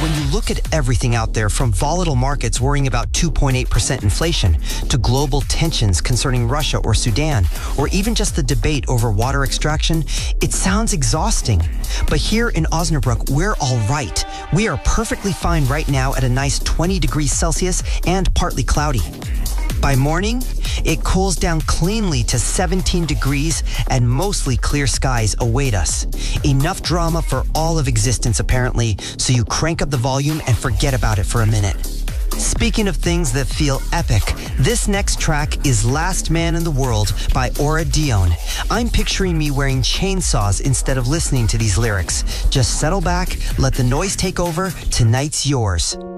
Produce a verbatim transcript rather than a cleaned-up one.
when you look at everything out there, from volatile markets worrying about two point eight percent inflation, to global tensions concerning Russia or Sudan, or even just the debate over water extraction, it sounds exhausting. But here in Osnabrück, we're all right. We are perfectly fine right now at a nice twenty degrees Celsius and partly cloudy. By morning, it cools down cleanly to seventeen degrees and mostly clear skies await us. Enough drama for all of existence, apparently, so you crank up the volume and forget about it for a minute. Speaking of things that feel epic, this next track is Last Man in the World by Aura Dione. I'm picturing me wearing chainsaws instead of listening to these lyrics. Just settle back, let the noise take over. Tonight's yours.